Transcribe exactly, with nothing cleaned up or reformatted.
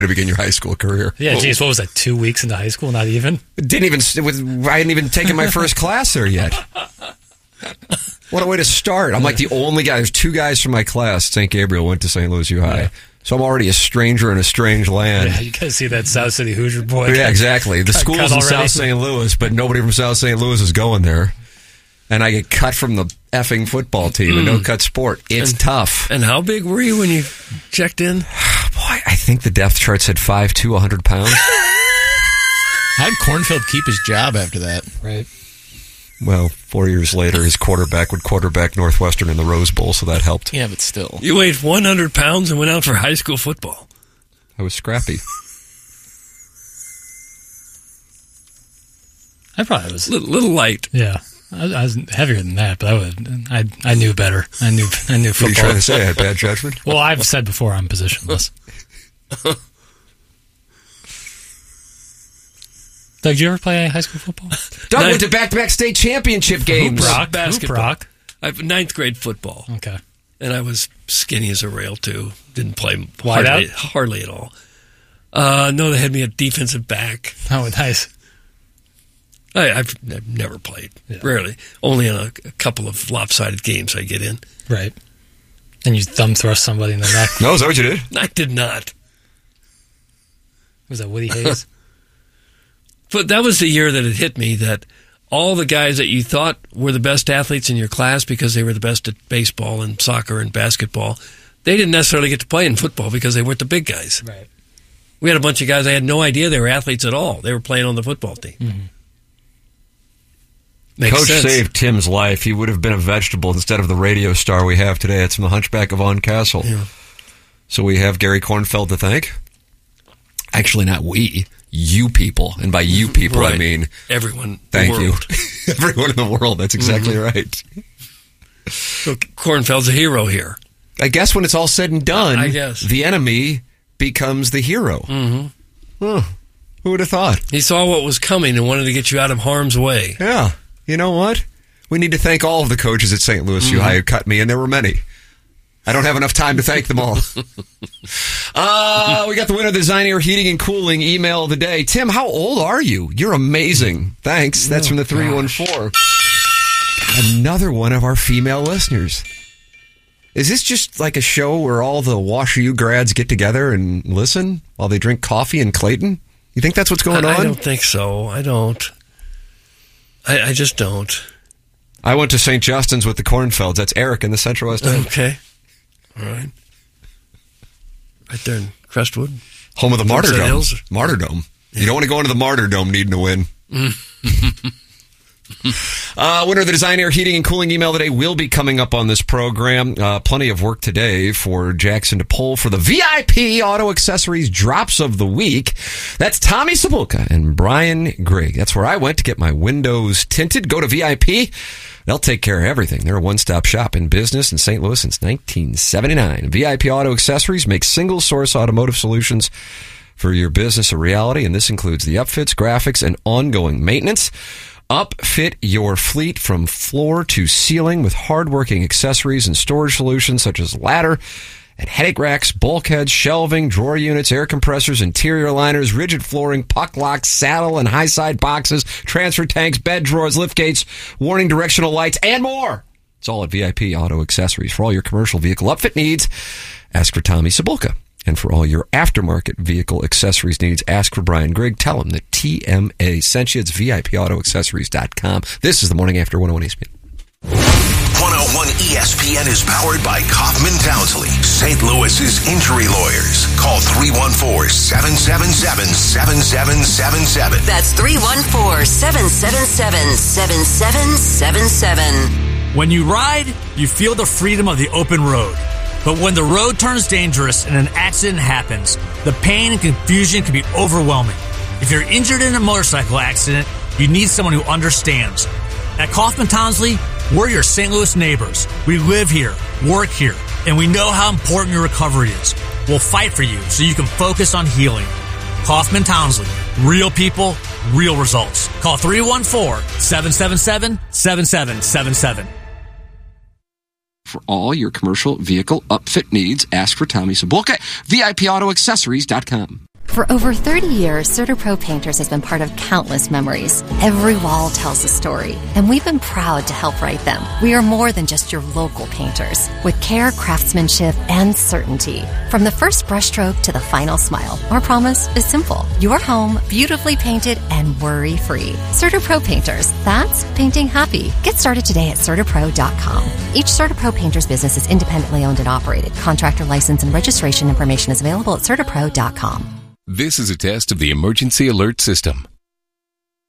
to begin your high school career. Yeah, geez, what was that, two weeks into high school? Not even? Didn't even, I hadn't even taken my first class there yet. What a way to start. I'm like the only guy. There's two guys from my class. Saint Gabriel went to Saint Louis U High. Yeah. So I'm already a stranger in a strange land. Yeah, you guys see that South City Hoosier boy. Yeah, exactly. The school's in already. South Saint Louis, but nobody from South Saint Louis is going there. And I get cut from the effing football team, a no-cut sport. It's and, tough. And how big were you when you checked in? Boy, I think the depth chart said five two, one hundred pounds. How did Cornfeld keep his job after that? Right. Well, four years later, his quarterback would quarterback Northwestern in the Rose Bowl, so that helped. Yeah, but still. You weighed one hundred pounds and went out for high school football. I was scrappy. I probably was. A little, little light. Yeah. I, I was heavier than that, but I would. I I knew better. I knew I knew football. What are you trying to say? I had bad judgment? Well, I've said before I'm positionless. Doug, did you ever play high school football? Doug went to back-to-back state championship games. Brock, basketball. Brock. I have ninth grade football. Okay. And I was skinny as a rail, too. Didn't play Wide hardly, out? hardly at all. Uh, no, they had me at defensive back. Oh, nice. I, I've, I've never played. Yeah. Rarely. Only in a, a couple of lopsided games I get in. Right. And you thumb thrust somebody in the neck. No, is that what you did? I did not. Was that Woody Hayes? But that was the year that it hit me that all the guys that you thought were the best athletes in your class because they were the best at baseball and soccer and basketball, they didn't necessarily get to play in football because they weren't the big guys. Right. We had a bunch of guys, I had no idea they were athletes at all. They were playing on the football team. Mm-hmm. Makes Coach sense. saved Tim's life. He would have been a vegetable instead of the radio star we have today. It's from The Hunchback of Von Castle. Yeah. So we have Gary Cornfeld to thank. Actually, not we. You people. And by you people, right. I mean... Everyone. Thank you. Everyone in the world. That's exactly mm-hmm. right. So Cornfeld's a hero here. I guess when it's all said and done, I guess. the enemy becomes the hero. Mm-hmm. Huh. Who would have thought? He saw what was coming and wanted to get you out of harm's way. Yeah. You know what? We need to thank all of the coaches at Saint Louis mm-hmm. U High who cut me, and there were many. I don't have enough time to thank them all. uh, we got the winner of the Design Air Heating and Cooling email of the day. Tim, how old are you? You're amazing. Thanks. That's oh, from the three one four. Another one of our female listeners. Is this just like a show where all the WashU grads get together and listen while they drink coffee in Clayton? You think that's what's going I, on? I don't think so. I don't. I, I just don't. I went to Saint Justin's with the Cornfelds. That's Eric in the Central West End. Okay. All right. Right there in Crestwood. Home of the Martyrdom. Hills. Martyrdom. Yeah. You don't want to go into the Martyrdom needing to win. uh, winner of the Design Air Heating and Cooling email today will be coming up on this program. Uh, plenty of work today for Jackson to pull for the V I P Auto Accessories Drops of the Week. That's Tommy Cibulka and Brian Grigg. That's where I went to get my windows tinted. Go to V I P. They'll take care of everything. They're a one-stop shop in business in Saint Louis since nineteen seventy-nine. V I P Auto Accessories makes single-source automotive solutions for your business a reality, and this includes the upfits, graphics, and ongoing maintenance. Upfit your fleet from floor to ceiling with hardworking accessories and storage solutions such as ladder and headache racks, bulkheads, shelving, drawer units, air compressors, interior liners, rigid flooring, puck locks, saddle and high side boxes, transfer tanks, bed drawers, lift gates, warning directional lights, and more. It's all at V I P Auto Accessories. For all your commercial vehicle upfit needs, ask for Tommy Cibulka. And for all your aftermarket vehicle accessories needs, ask for Brian Grigg. Tell him that T M A sent you. It's V I P auto accessories dot com. This is the Morning After one oh one E S P N. one oh one E S P N is powered by Kaufman Townsley, Saint Louis's injury lawyers. Call three one four, seven seven seven, seven seven seven seven. That's three one four, seven seven seven, seven seven seven seven. When you ride, you feel the freedom of the open road. But when the road turns dangerous and an accident happens, the pain and confusion can be overwhelming. If you're injured in a motorcycle accident, you need someone who understands. At Kaufman Townsley, we're your Saint Louis neighbors. We live here, work here, and we know how important your recovery is. We'll fight for you so you can focus on healing. Kaufman Townsley, real people, real results. Call three one four, seven seven seven, seven seven seven seven. For all your commercial vehicle upfit needs, ask for Tommy Cibulka, V I P auto accessories dot com. For over thirty years, CertaPro Painters has been part of countless memories. Every wall tells a story, and we've been proud to help write them. We are more than just your local painters, with care, craftsmanship, and certainty. From the first brushstroke to the final smile, our promise is simple. Your home, beautifully painted and worry-free. CertaPro Painters, that's painting happy. Get started today at CertaPro dot com. Each CertaPro Painters business is independently owned and operated. Contractor license and registration information is available at CertaPro dot com. This is a test of the emergency alert system.